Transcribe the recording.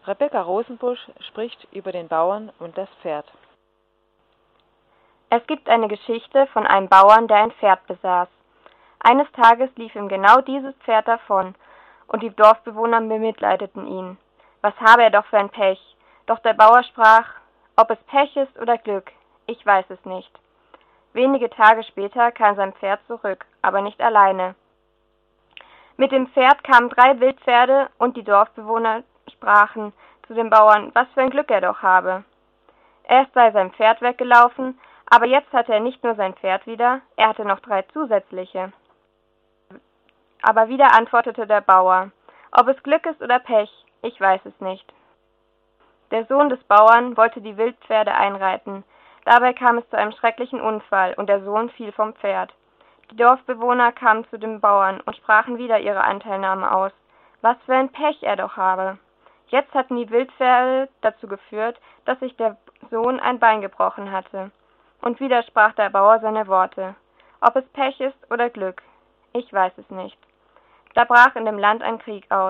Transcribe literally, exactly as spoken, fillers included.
Rebecca Rosenbusch spricht über den Bauern und das Pferd. Es gibt eine Geschichte von einem Bauern, der ein Pferd besaß. Eines Tages lief ihm genau dieses Pferd davon, und die Dorfbewohner bemitleideten ihn. Was habe er doch für ein Pech? Doch der Bauer sprach: Ob es Pech ist oder Glück, ich weiß es nicht. Wenige Tage später kam sein Pferd zurück, aber nicht alleine. Mit dem Pferd kamen drei Wildpferde, und die Dorfbewohner sprachen zu dem Bauern, was für ein Glück er doch habe. Erst sei sein Pferd weggelaufen, aber jetzt hatte er nicht nur sein Pferd wieder, er hatte noch drei zusätzliche. Aber wieder antwortete der Bauer: Ob es Glück ist oder Pech, ich weiß es nicht. Der Sohn des Bauern wollte die Wildpferde einreiten. Dabei kam es zu einem schrecklichen Unfall, und der Sohn fiel vom Pferd. Die Dorfbewohner kamen zu dem Bauern und sprachen wieder ihre Anteilnahme aus. Was für ein Pech er doch habe. Jetzt hatten die Wildpferde dazu geführt, dass sich der Sohn ein Bein gebrochen hatte. Und wieder sprach der Bauer seine Worte: Ob es Pech ist oder Glück, ich weiß es nicht. Da brach in dem Land ein Krieg aus.